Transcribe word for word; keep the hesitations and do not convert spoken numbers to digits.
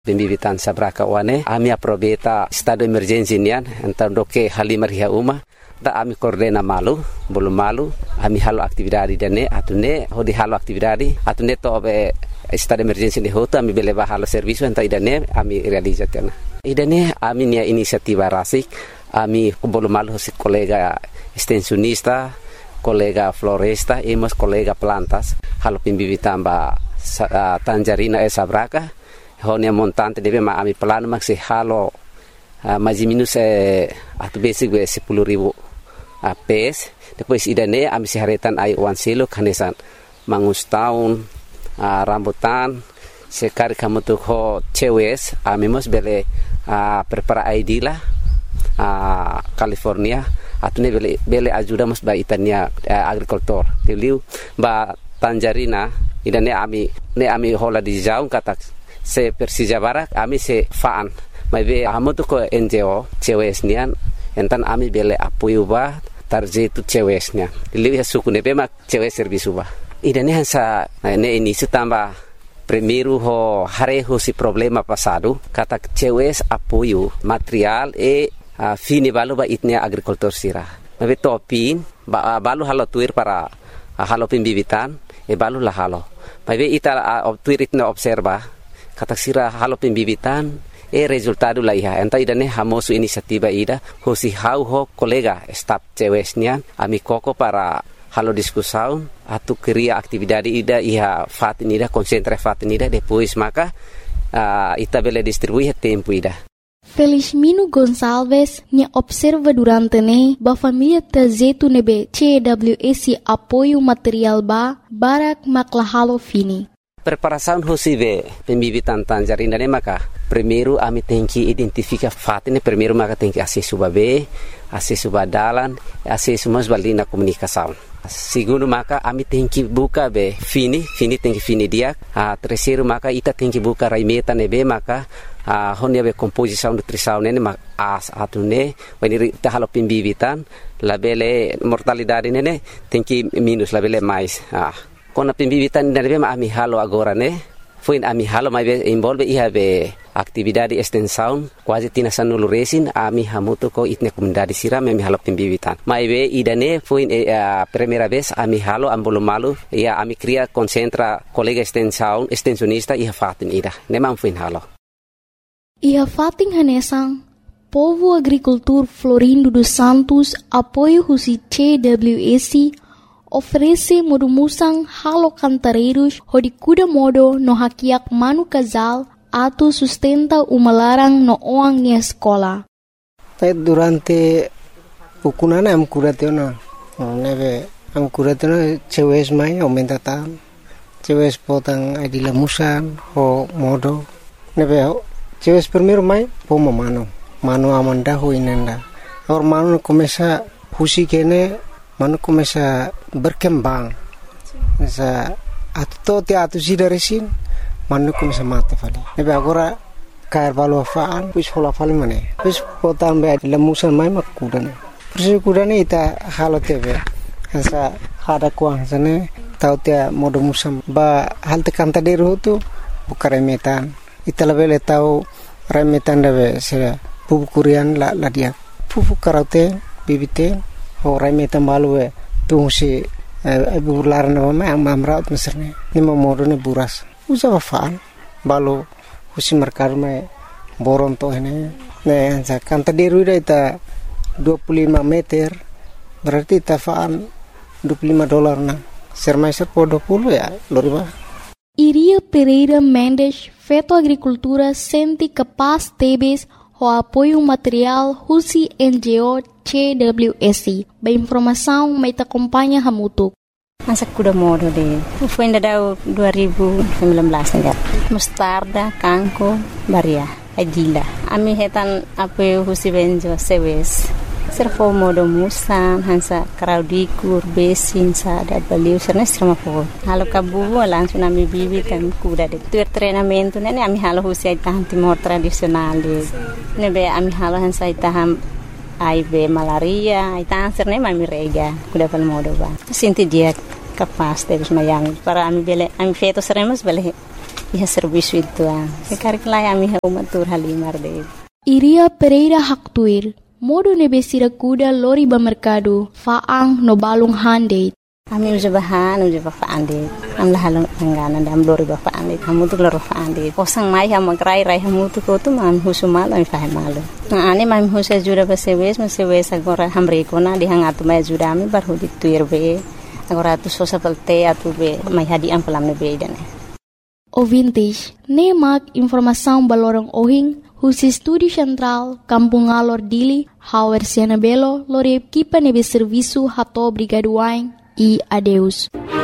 Pembibitan sabraka wane ami aprobeta estado emergency nian entar doke halima riha uma da ami koordena malu belum malu ami halo aktividade dene atune hodi halo aktividade atune to be estado emergency de hoto ami beleva halo serviço entar idane ami realizatena idane ami nia inisiativa rasik ami belum malu si kolega extensionista kolega floresta emos kolega plantas halo pembibitan ba uh, tangerina e sabraka honia montante deve ma ami plano maxi halo uh, mais minus eh, atu basic we sepuluh ribu uh, pes depois idane ami siharetan ai wan silo kanesan mangus tahun uh, rambutan sekar kamu tu ho cewes ami mos bele uh, prepara I D lah uh, California atune bele bele ajuda mos ba itania uh, agricultor teliu ba tangerina idane ami ne ami hola di jaung katak se Persija Barak ami se faan mai be amoto ko N G O cewes nian entan ami bele apoio ba tarje tu cewes nian liwi suku ne be mak cewes servisu ba idane hansa ne ini sutamba primeiro ho hareho si problema passado kata cewes apoio material e uh, fini balu ba itnia agricultor sira mai topin ba balu halo tuir para uh, halo pembibitan e balu la halo mai be ita uh, tuir itna observa kata sira halo pembibitan e resultado la iha enta idane hamosu inisiativa ida hosi hau ho kolega staf cewesnya ami koko para halo diskusaun atu keria aktividade ida iha fatin ida konsentra fatin ida depois maka uh, ita bele distribuir tempo ida. Felizmino Gonçalves nya observa durante ne ba família tazetu nebe C W S apoio material ba barak maklahalo fini. Preparação hosive pembibitan tangerina ne maka primeiro ami tem que identificar fatine primeiro maka tem que acesso babe acesso badalan acesso mas balina comunicação segundo maka ami tem que buka be fini fini tem que fini dia a terceiro maka ita tem que buka raimeta nebe maka a honia be composição nutrição ne maka as atune when ita halo pembibitan labele mortalidade ne tem que minus labele mais ah kona pembibitan dari bema ami halo agora ne foi ami halo mai be involve iha be aktividade extensão quase tina sanulu resin ami hamuto ko itne comunidade sira ami halo pembibitan mai be idane foi a primeira vez ami halo ambolo malu ia ami cria concentra colega extensão extensionista iha fatin ida ne mam foi halo iha fatin hanesang Povo Agricultor Florindo dos Santos apoio husi C W S oferece modumusang halo cantareiros hodi kuda modo no hakiak manu casal atu sustenta umalarang no oang nia escola. Tai durante ukunana am kuratena neve am kuratena cewes mai aumenta tan cewes potang adila musan ho modo neve cewes primeiro mai pomo mano mano amanda ho inenda or mano começa husi kene mano começa berkembang sa atto te atu sida resin mano começa mata fali nebe agora cair valo faan pus hola fali mane pus potam be lemusan mai makudane persi kudane ita halo tebe sa hada kuang sane tau te modo musam ba hal te kanta deru tu bukaremetan ita lebele tau remetan debe sera pupukurian la la dia pupu karate bibite ho raimeta malue tu si ibu larna mama ang mamraut meserne ni momodo ne buras usa faan balu husi markar me boron to hene ne anza kanta deru ita dua puluh lima meter berarti ta faan dua puluh lima dolar na sermaiser po dua puluh ya loriba Iria Pereira Mendes feto agricultura senti capaz tebes o apoio material husi N G O C W S ba informação mai ta acompanha hamutuk masa kuda modo de foi ainda dau dua ribu sembilan belas enggak mustarda kangko baria adila ami hetan apoio husi benjo sewes serfo modo musan hansa kraudikur besin sada baliu serna strama po halo kabu langsung ami bibi kan kuda de tuer treinamento nene ami halo husi itahan timor tradisional de nebe ami halo hansa itaham I B malaria itahan serne mami rega kuda pal modo ba sinti dia capaz de mayang para ami bele ami feto seremos bele ya serviço itu ah. Sekarang lá ami uma tur halimar de. Iria Pereira Haktuir, modo nebesira kuda lori ba mercado, faang no balong hande. Ami uja bahan, uja ba faande. Am lahalong tanggana dam lori ba faande. Hamu tu loro faande. Osang mai ham magrai rai hamu tu ko tu man husumal ami fahe malu. Na ani mam husa jura ba sewes, ma sewes agora hamre ko na dihang atu mai jura ami bar hudi tuir be. Agora tu sosa pelte atu be mai hadi am pelam ne be dane. O vintage, ne mak informação balorong ohing, husi studi central, Kampung Alor Dili, Hauer Siena Belo, lori equipa nebe serviço hato brigaduain e adeus.